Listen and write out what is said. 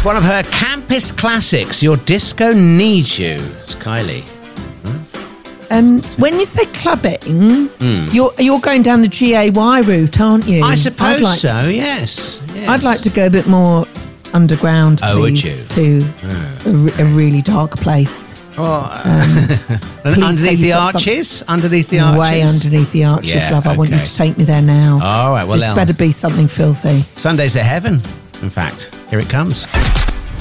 one of her campus classics, Your Disco Needs You. It's Kylie. When you say clubbing, you're going down the GAY route, aren't you? I suppose so, yes. I'd like to go a bit more underground, please, to a really dark place. Underneath the arches? Underneath the arches? Way underneath the arches, Yeah, love. I want you to take me there now. All right, well, It's better be something filthy. Sundays at Heaven, in fact. Here it comes.